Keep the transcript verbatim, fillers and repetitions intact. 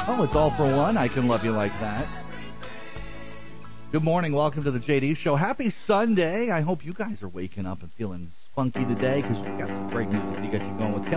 Oh, it's all for one. I can love you like that. Good morning. Welcome to the J D Show. Happy Sunday. I hope you guys are waking up and feeling spunky today because we've got some great music to get you going with.